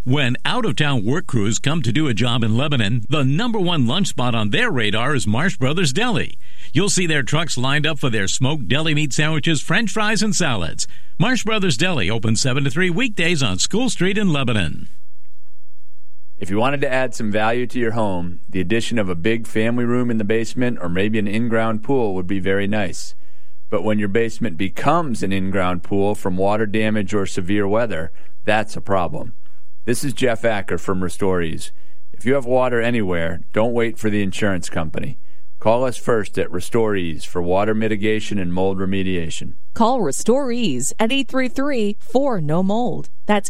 When out-of-town work crews come to do a job in Lebanon, the number one lunch spot on their radar is Marsh Brothers Deli. You'll see their trucks lined up for their smoked deli meat sandwiches, french fries, and salads. Marsh Brothers Deli opens 7 to 3 weekdays on School Street in Lebanon. If you wanted to add some value to your home, the addition of a big family room in the basement or maybe an in-ground pool would be very nice. But when your basement becomes an in-ground pool from water damage or severe weather, that's a problem. This is Jeff Acker from Restorees. If you have water anywhere, don't wait for the insurance company. Call us first at Restorees for water mitigation and mold remediation. Call Restorees at 833-4-NO-MOLD. That's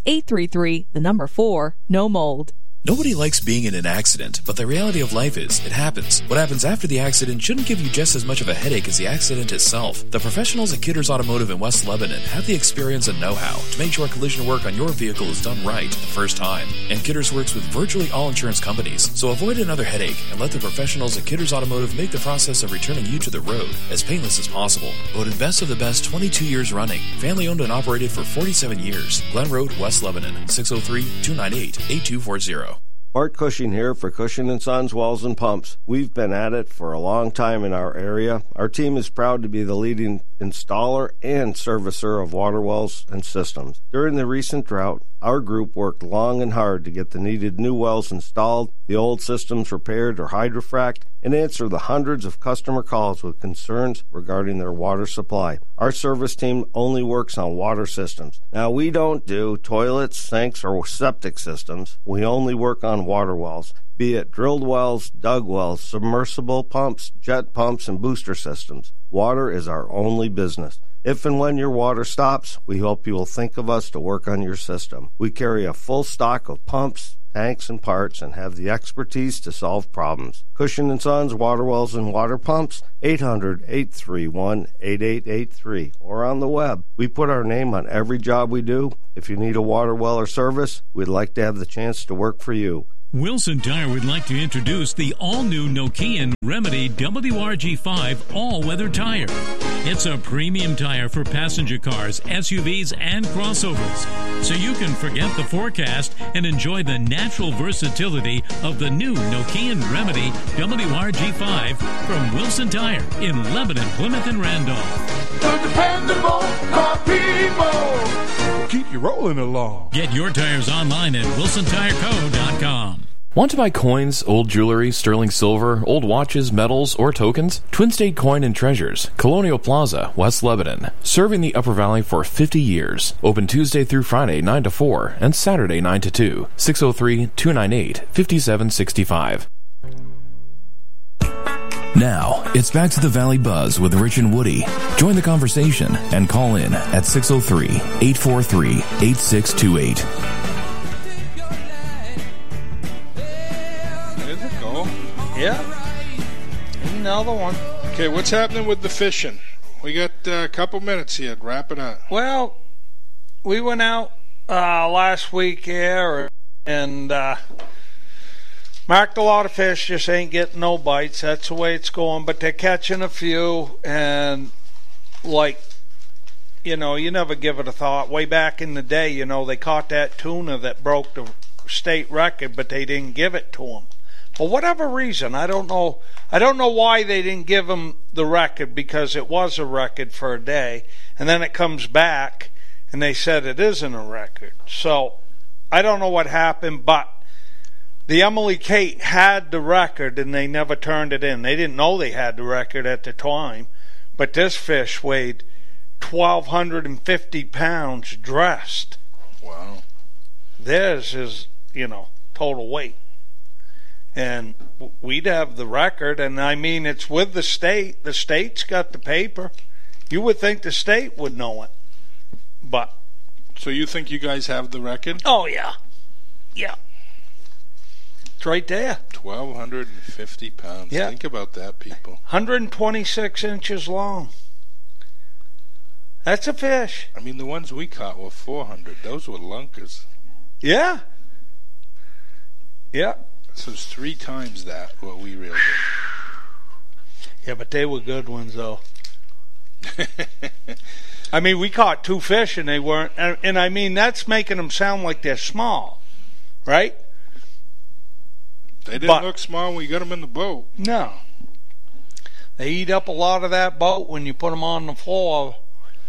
833-4-NO-MOLD. Nobody likes being in an accident, but the reality of life is, it happens. What happens after the accident shouldn't give you just as much of a headache as the accident itself. The professionals at Kidders Automotive in West Lebanon have the experience and know-how to make sure collision work on your vehicle is done right the first time. And Kidders works with virtually all insurance companies, so avoid another headache and let the professionals at Kidders Automotive make the process of returning you to the road as painless as possible. Voted best of the best 22 years running. Family owned and operated for 47 years. Glen Road, West Lebanon, 603-298-8240. Bart Cushing here for Cushing & Sons Wells and Pumps. We've been at it for a long time in our area. Our team is proud to be the leading installer and servicer of water wells and systems. During the recent drought, our group worked long and hard to get the needed new wells installed, the old systems repaired or hydrofrac'd, and answer the hundreds of customer calls with concerns regarding their water supply. Our service team only works on water systems. Now, we don't do toilets, sinks, or septic systems. We only work on water wells, be it drilled wells, dug wells, submersible pumps, jet pumps, and booster systems. Water is our only business. If and when your water stops, we hope you will think of us to work on your system. We carry a full stock of pumps, tanks, and parts and have the expertise to solve problems. Cushing & Sons Water Wells and Water Pumps, 800-831-8883, or on the web. We put our name on every job we do. If you need a water well or service, we'd like to have the chance to work for you. Wilson Tire would like to introduce the all-new Nokian Remedy WRG5 all-weather tire. It's a premium tire for passenger cars, SUVs, and crossovers, so you can forget the forecast and enjoy the natural versatility of the new Nokian Remedy WRG5 from Wilson Tire in Lebanon, Plymouth, and Randolph. The dependable car people will keep you rolling along. Get your tires online at WilsonTireCo.com. Want to buy coins, old jewelry, sterling silver, old watches, medals, or tokens? Twin State Coin and Treasures, Colonial Plaza, West Lebanon. Serving the Upper Valley for 50 years. Open Tuesday through Friday 9 to 4 and Saturday 9 to 2. 603-298-5765. Now, it's back to the Valley Buzz with Rich and Woody. Join the conversation and call in at 603-843-8628. Yeah, another one. Okay, what's happening with the fishing? We got a couple minutes here. Wrap it up. Well, we went out last week here and marked a lot of fish. Just ain't getting no bites. That's the way it's going. But they're catching a few, and like, you know, you never give it a thought. Way back in the day, you know, they caught that tuna that broke the state record, but they didn't give it to them. For whatever reason, I don't know why they didn't give him the record, because it was a record for a day, and then it comes back and they said it isn't a record. So I don't know what happened, but the Emily Kate had the record and they never turned it in. They didn't know they had the record at the time, but this fish weighed 1,250 pounds dressed. Wow. Theirs is, you know, total weight. And we'd have the record, and I mean, it's with the state. The state's got the paper. You would think the state would know it. But. So you think you guys have the record? Oh, yeah. Yeah. It's right there. 1,250 pounds. Yeah. Think about that, people. 126 inches long. That's a fish. I mean, the ones we caught were 400. Those were lunkers. Yeah. Yeah. So it's 3 times that, what we reeled in. Yeah, but they were good ones, though. I mean, we caught 2 fish, and they weren't. And I mean, that's making them sound like they're small. right? They didn't look small when we got them in the boat. No. They eat up a lot of that boat when you put them on the floor.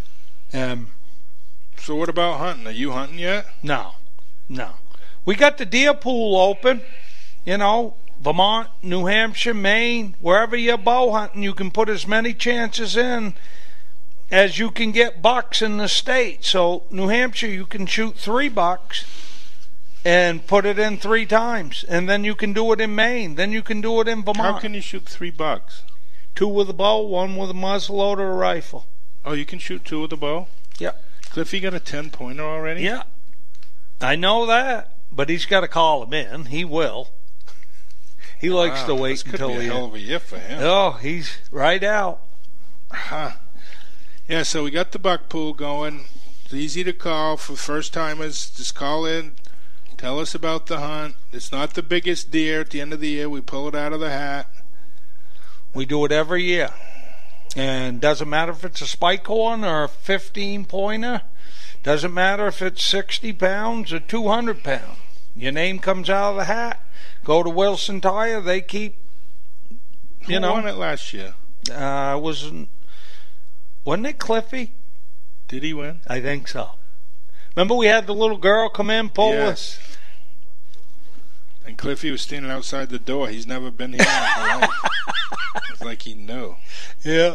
So what about hunting? Are you hunting yet? No. We got the deer pool open. You know, Vermont, New Hampshire, Maine, wherever you're bow hunting, you can put as many chances in as you can get bucks in the state. So New Hampshire, you can shoot 3 bucks and put it in 3 times. And then you can do it in Maine. Then you can do it in Vermont. How can you shoot 3 bucks? 2 with a bow, 1 with a muzzleloader or a rifle. Oh, you can shoot 2 with a bow? Yeah. Cliffy got a 10-pointer already? Yeah. I know that, but he's got to call him in. He will. He likes to wait until he... This could be a hell of a year for him. Oh, he's right out. Yeah, so we got the buck pool going. It's easy to call for first-timers. Just call in. Tell us about the hunt. It's not the biggest deer at the end of the year. We pull it out of the hat. We do it every year. And doesn't matter if it's a spike horn or a 15-pointer. Doesn't matter if it's 60 pounds or 200 pounds. Your name comes out of the hat. Go to Wilson Tire. They keep, Who won it last year? Wasn't it Cliffy? Did he win? I think so. Remember we had the little girl come in, pull us? And Cliffy was standing outside the door. He's never been here in his life. It's like he knew. Yeah.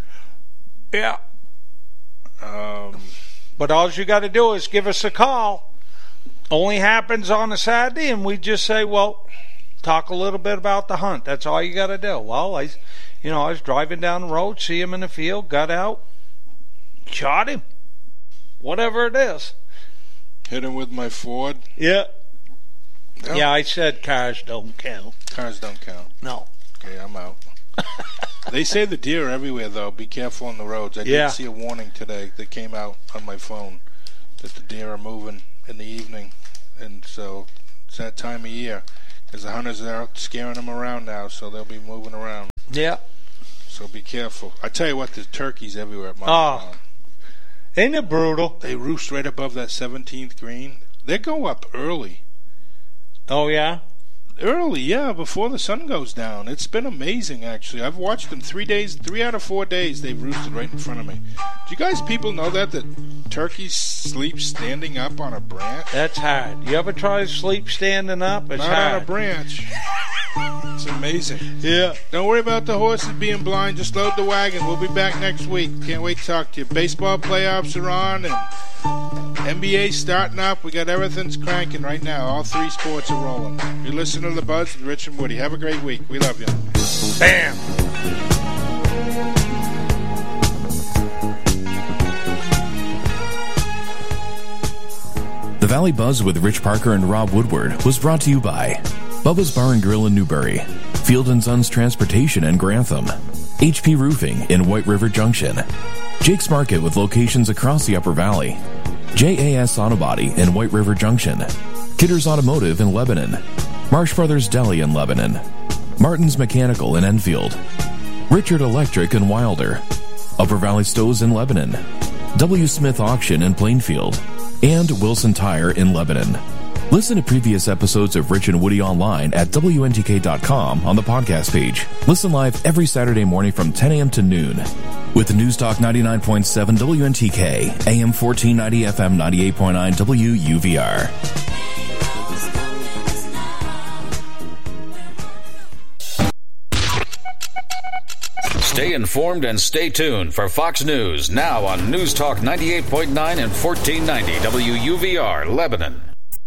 But all you got to do is give us a call. Only happens on a Saturday, and we just say, well, talk a little bit about the hunt. That's all you got to do. Well, I was driving down the road, see him in the field, got out, shot him. Whatever it is. Hit him with my Ford? Yeah. No. Yeah, I said cars don't count. Cars don't count. No. Okay, I'm out. They say the deer are everywhere, though. Be careful on the roads. I did see a warning today that came out on my phone that the deer are moving in the evening. And so it's that time of year. Because the hunters are out scaring them around now, so they'll be moving around. Yeah. So be careful. I tell you what, there's turkeys everywhere at my farm. Ain't it brutal? They roost right above that 17th green. They go up early. Oh, yeah? Early, yeah, before the sun goes down. It's been amazing, actually. I've watched them 3 days, 3 out of 4 days, they've roosted right in front of me. Do you guys people know that turkeys sleep standing up on a branch? That's hard. You ever try to sleep standing up? It's Not hard. on a branch. It's amazing. Yeah. Don't worry about the horses being blind. Just load the wagon. We'll be back next week. Can't wait to talk to you. Baseball playoffs are on, and NBA starting up. We got everything's cranking right now. All 3 sports are rolling. You're listening to The Buzz with Rich and Woody. Have a great week. We love you. Bam! The Valley Buzz with Rich Parker and Rob Woodward was brought to you by Bubba's Bar and Grill in Newbury, Field & Sons Transportation in Grantham, HP Roofing in White River Junction, Jake's Market with locations across the Upper Valley, JAS Auto Body in White River Junction, Kidder's Automotive in Lebanon, Marsh Brothers Deli in Lebanon, Martin's Mechanical in Enfield, Richard Electric in Wilder, Upper Valley Stoves in Lebanon, W. Smith Auction in Plainfield, and Wilson Tire in Lebanon. Listen to previous episodes of Rich and Woody online at WNTK.com on the podcast page. Listen live every Saturday morning from 10 a.m. to noon. With the News Talk 99.7 WNTK, AM 1490, FM 98.9 WUVR. Stay informed and stay tuned for Fox News, now on News Talk 98.9 and 1490 WUVR, Lebanon.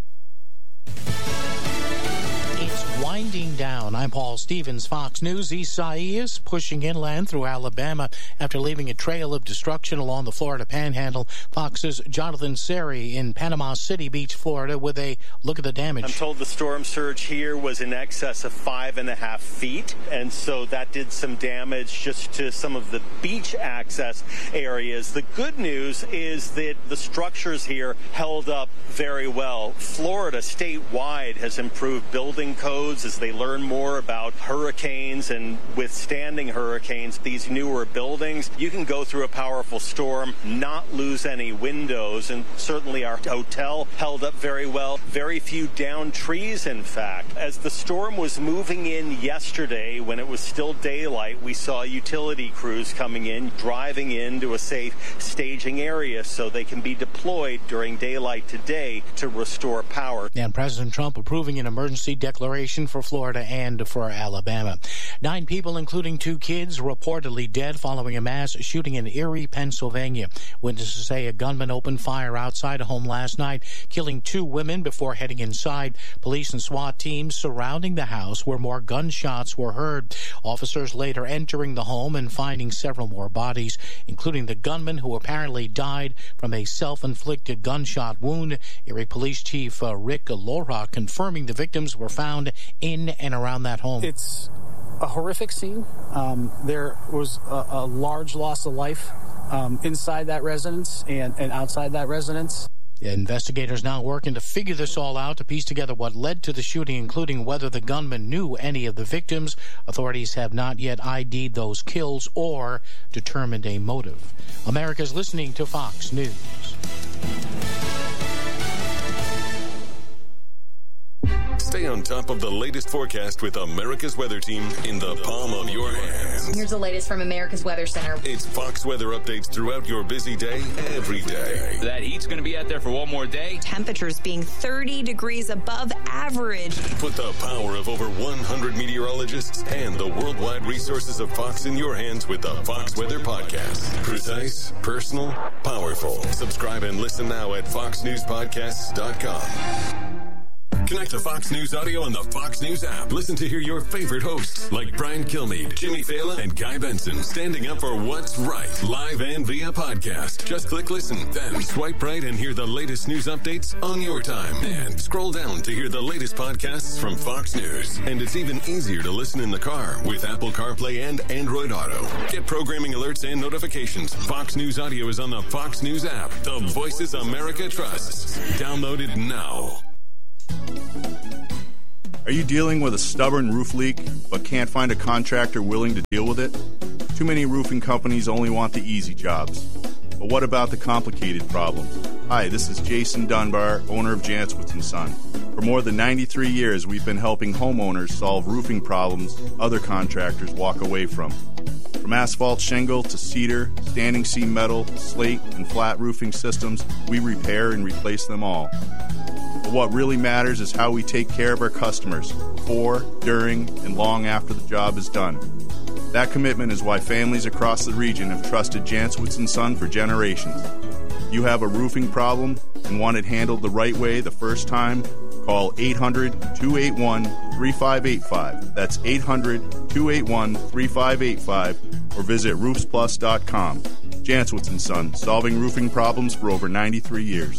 Winding down. I'm Paul Stevens, Fox News. Isaias pushing inland through Alabama after leaving a trail of destruction along the Florida Panhandle. Fox's Jonathan Seri in Panama City Beach, Florida, with a look at the damage. I'm told the storm surge here was in excess of 5.5 feet, and so that did some damage just to some of the beach access areas. The good news is that the structures here held up very well. Florida statewide has improved building codes as they learn more about hurricanes and withstanding hurricanes. These newer buildings, you can go through a powerful storm, not lose any windows, and certainly our hotel held up very well. Very few downed trees, in fact. As the storm was moving in yesterday, when it was still daylight, we saw utility crews coming in, driving into a safe staging area so they can be deployed during daylight today to restore power. And President Trump approving an emergency declaration for Florida and for Alabama. 9 people, including 2 kids, reportedly dead following a mass shooting in Erie, Pennsylvania. Witnesses say a gunman opened fire outside a home last night, killing 2 women before heading inside. Police and SWAT teams surrounding the house where more gunshots were heard. Officers later entering the home and finding several more bodies, including the gunman who apparently died from a self-inflicted gunshot wound. Erie Police Chief Rick Lora confirming the victims were found in and around that home. It's a horrific scene. There was a large loss of life inside that residence and outside that residence. Investigators now working to figure this all out, to piece together what led to the shooting, including whether the gunman knew any of the victims. Authorities have not yet ID'd those kills or determined a motive. America's listening to Fox News. Stay on top of the latest forecast with America's Weather Team in the palm of your hands. Here's the latest from America's Weather Center. It's Fox weather updates throughout your busy day, every day. That heat's going to be out there for one more day. Temperatures being 30 degrees above average. Put the power of over 100 meteorologists and the worldwide resources of Fox in your hands with the Fox Weather Podcast. Precise, personal, powerful. Subscribe and listen now at foxnewspodcasts.com. Connect to Fox News Audio on the Fox News app. Listen to hear your favorite hosts like Brian Kilmeade, Jimmy Fallon, and Guy Benson standing up for what's right, live and via podcast. Just click listen, then swipe right and hear the latest news updates on your time. And scroll down to hear the latest podcasts from Fox News. And it's even easier to listen in the car with Apple CarPlay and Android Auto. Get programming alerts and notifications. Fox News Audio is on the Fox News app. The voices America trusts. Download it now. Are you dealing with a stubborn roof leak but can't find a contractor willing to deal with it? Too many roofing companies only want the easy jobs. But what about the complicated problems? Hi, this is Jason Dunbar, owner of Jantzwitz & Son. For more than 93 years, we've been helping homeowners solve roofing problems other contractors walk away from. From asphalt shingle to cedar, standing seam metal, slate, and flat roofing systems, we repair and replace them all. But what really matters is how we take care of our customers before, during, and long after the job is done. That commitment is why families across the region have trusted Jantzwitz & Son for generations. You have a roofing problem and want it handled the right way the first time? Call 800-281-3585. That's 800-281-3585 or visit roofsplus.com. Jantzwitz & Son, solving roofing problems for over 93 years.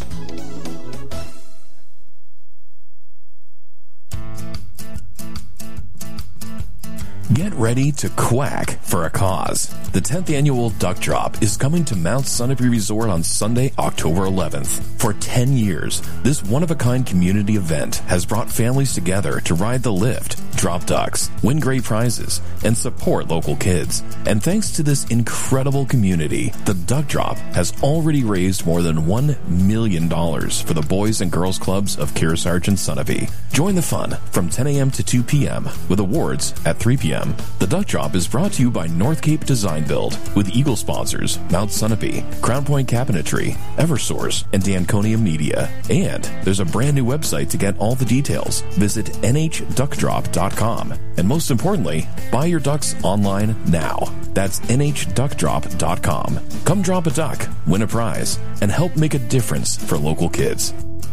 Get ready to quack for a cause. The 10th annual Duck Drop is coming to Mount Sunapee Resort on Sunday, October 11th. For 10 years, this one-of-a-kind community event has brought families together to ride the lift, drop ducks, win great prizes, and support local kids. And thanks to this incredible community, the Duck Drop has already raised more than $1 million for the Boys and Girls Clubs of Kearsarge and Sunapee. Join the fun from 10 a.m. to 2 p.m. with awards at 3 p.m. The Duck Drop is brought to you by North Cape Design Build with Eagle sponsors Mount Sunapee, Crown Point Cabinetry, Eversource, and Danconia Media. And there's a brand new website to get all the details. Visit nhduckdrop.com. And most importantly, buy your ducks online now. That's nhduckdrop.com. Come drop a duck, win a prize, and help make a difference for local kids.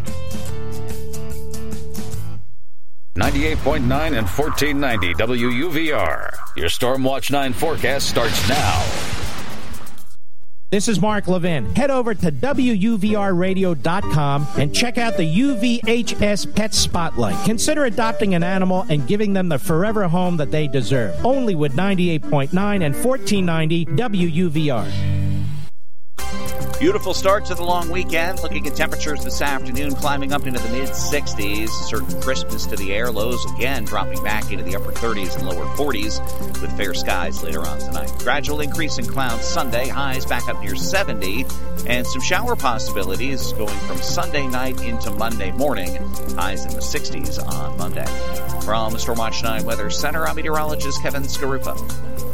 98.9 and 1490 WUVR. Your Storm Watch 9 forecast starts now. This is Mark Levin. Head over to WUVRradio.com and check out the UVHS Pet Spotlight. Consider adopting an animal and giving them the forever home that they deserve. Only with 98.9 and 1490 WUVR. Beautiful start to the long weekend. Looking at temperatures this afternoon, climbing up into the mid-60s. Certain crispness to the air. Lows again dropping back into the upper 30s and lower 40s with fair skies later on tonight. Gradual increase in clouds Sunday. Highs back up near 70. And some shower possibilities going from Sunday night into Monday morning. Highs in the 60s on Monday. From the Stormwatch 9 Weather Center, I'm meteorologist Kevin Skarupa.